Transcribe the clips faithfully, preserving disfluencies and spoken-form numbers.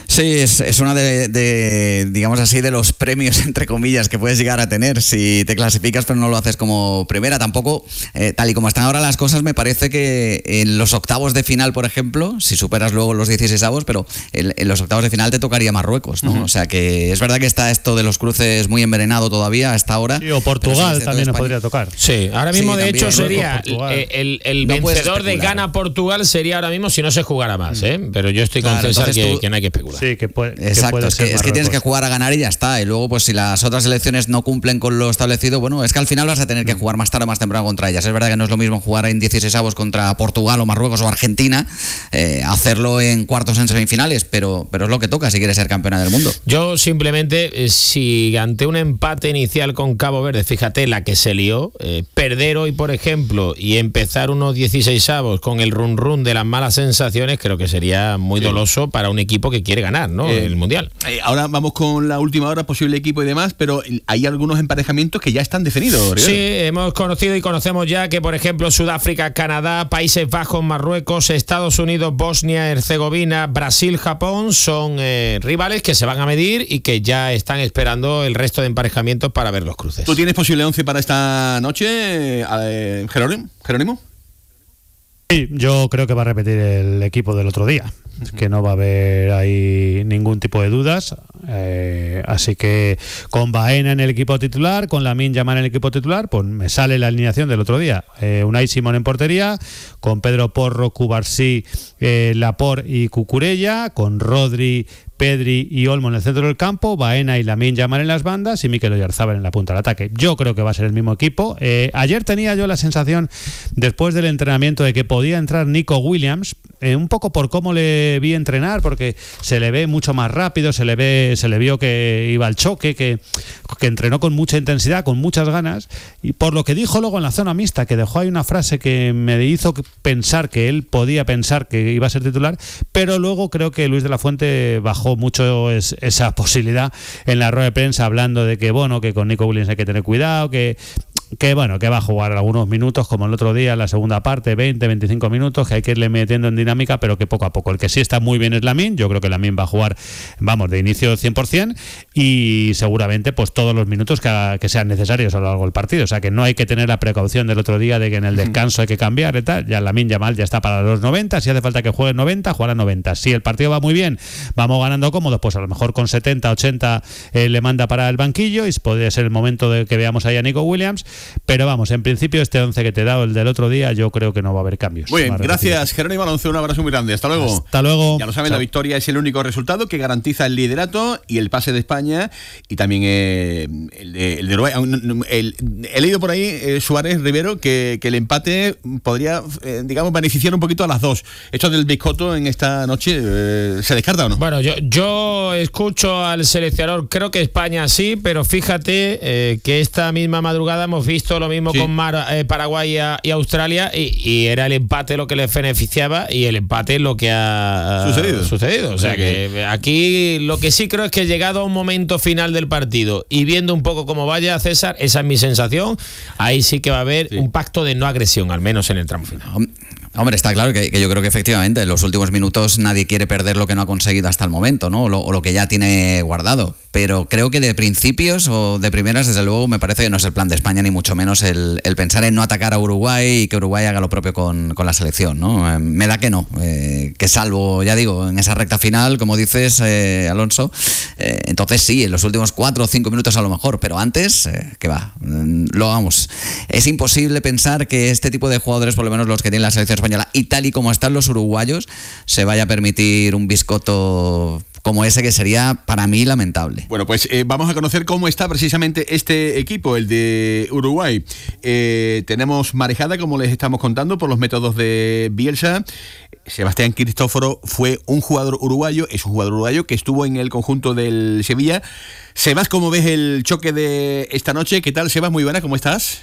Sí, es, es una de, de, digamos así, de los premios, entre comillas, que puedes llegar a tener si te clasificas pero no lo haces como primera. Tampoco, eh, tal y como están ahora las cosas, me parece que en los octavos de final, por ejemplo, si superas luego los dieciseisavos, pero en, en los octavos de final te tocaría Marruecos, ¿no? Uh-huh. O sea que es verdad que está esto de los cruces muy envenenado todavía hasta ahora. Sí, o Portugal sí, también nos podría tocar. Sí, ahora mismo sí, de también, hecho sería el, el, el no vencedor de Ghana-Portugal sería ahora mismo si no se jugara más, ¿eh? Pero yo estoy con claro, César que, tú, que no hay que especular. Sí, que puede, Exacto, que puede es, que, es que tienes que jugar a ganar y ya está. Y luego, pues si las otras selecciones no cumplen con lo establecido, bueno, es que al final vas a tener que jugar más tarde o más temprano contra ellas. Es verdad que no es lo mismo jugar en dieciseisavos contra Portugal o Marruecos o Argentina, eh, hacerlo en cuartos en semifinales, pero, pero es lo que toca si quieres ser campeona del mundo. Yo simplemente, eh, si ante un empate inicial con Cabo Verde, fíjate la que se lió, eh, perder hoy, por ejemplo, y empezar unos dieciseisavos con el run run de las malas sensaciones, creo que sería muy sí. doloso para un equipo que quiere ganar, ¿no? Eh, el Mundial. Eh, ahora vamos con la última hora, posible equipo y demás, pero hay algunos emparejamientos que ya están definidos, Rivero. Sí, hemos conocido y conocemos ya que, por ejemplo, Sudáfrica, Canadá, Países Bajos, Marruecos, Estados Unidos, Bosnia, Herzegovina, Brasil, Japón son eh, rivales que se van a medir y que ya están esperando el resto de emparejamientos para ver los cruces. ¿Tú tienes posible once para esta noche, eh, Jerónimo? ¿Jerónimo? Sí, yo creo que va a repetir el equipo del otro día, uh-huh. que no va a haber ahí ningún tipo de dudas, eh, así que con Baena en el equipo titular, con Lamine Yamal en el equipo titular, pues me sale la alineación del otro día, eh, Unai Simón en portería, con Pedro Porro, Cubarsí, eh, Laporte y Cucurella, con Rodri, Pedri y Olmo en el centro del campo, Baena y Lamine Yamal en las bandas y Mikel Oyarzabal en la punta del ataque. Yo creo que va a ser el mismo equipo. Eh, ayer tenía yo la sensación, después del entrenamiento, de que podía entrar Nico Williams, eh, un poco por cómo le vi entrenar, porque se le ve mucho más rápido, se le ve, se le vio que iba al choque, que, que entrenó con mucha intensidad, con muchas ganas, y por lo que dijo luego en la zona mixta, que dejó ahí una frase que me hizo pensar que él podía pensar que iba a ser titular, pero luego creo que Luis de la Fuente bajó mucho es, esa posibilidad en la rueda de prensa, hablando de que bueno, que con Nico Williams hay que tener cuidado, que que bueno, que va a jugar algunos minutos como el otro día, la segunda parte, veinte, veinticinco minutos, que hay que irle metiendo en dinámica, pero que poco a poco. El que sí está muy bien es Lamine, yo creo que Lamine va a jugar, vamos, de inicio cien por ciento y seguramente pues todos los minutos que, que sean necesarios a lo largo del partido, o sea que no hay que tener la precaución del otro día de que en el descanso hay que cambiar y tal, ya Lamine Yamal ya está para los noventa, si hace falta que juegue noventa, jugará noventa, si el partido va muy bien, vamos ganando cómodos, pues a lo mejor con setenta, ochenta eh, le manda para el banquillo y podría ser el momento de que veamos ahí a Nico Williams. Pero vamos, en principio este once que te he dado, el del otro día, yo creo que no va a haber cambios. Muy bien, gracias Jerónimo Alonso, un abrazo muy grande, hasta luego. Hasta luego. Ya lo saben, Chao. La victoria es el único resultado que garantiza el liderato y el pase de España y también eh, el, de, el de Uruguay. El, el, he leído por ahí, eh, Suárez, Rivero, que, que el empate podría, eh, digamos, beneficiar un poquito a las dos. ¿Esto del biscotto en esta noche eh, se descarta o no? Bueno, yo, yo escucho al seleccionador, creo que España sí, pero fíjate eh, que esta misma madrugada hemos visto lo mismo sí. con Mar, eh, Paraguay y Australia y, y era el empate lo que les beneficiaba y el empate es lo que ha sucedido. sucedido. O sea que aquí lo que sí creo es que llegado a un momento final del partido y viendo un poco cómo vaya César, esa es mi sensación, ahí sí que va a haber sí. un pacto de no agresión, al menos en el tramo final. Hombre, está claro que, que yo creo que efectivamente en los últimos minutos nadie quiere perder lo que no ha conseguido hasta el momento, ¿no? O lo, o lo que ya tiene guardado. Pero creo que de principios o de primeras, desde luego, me parece que no es el plan de España, ni mucho menos el, el pensar en no atacar a Uruguay y que Uruguay haga lo propio con, con la selección, ¿no? Eh, me da que no, eh, que salvo, ya digo, en esa recta final, como dices, eh, Alonso, eh, entonces sí, en los últimos cuatro o cinco minutos a lo mejor, pero antes, eh, ¿qué va? Lo vamos. Es imposible pensar que este tipo de jugadores, por lo menos los que tiene la selección española, y tal y como están los uruguayos, se vaya a permitir un biscotto como ese, que sería para mí lamentable. Bueno, pues eh, vamos a conocer cómo está precisamente este equipo, el de Uruguay. Eh, tenemos marejada, como les estamos contando, por los métodos de Bielsa. Sebastián Cristóforo fue un jugador uruguayo, es un jugador uruguayo que estuvo en el conjunto del Sevilla. Sebas, ¿cómo ves el choque de esta noche? ¿Qué tal, Sebas? Muy buena, ¿cómo estás?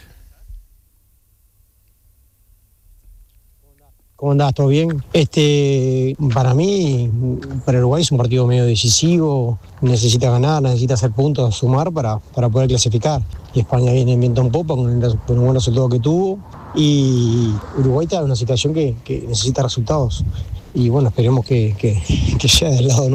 ¿Cómo andás? ¿Todo bien? Este, para mí, para Uruguay es un partido medio decisivo, necesita ganar, necesita hacer puntos, sumar para, para poder clasificar. Y España viene en viento en popa con el, con el buen resultado que tuvo. Y Uruguay está en una situación que, que necesita resultados. Y bueno, esperemos que, que, que sea del lado nuestro.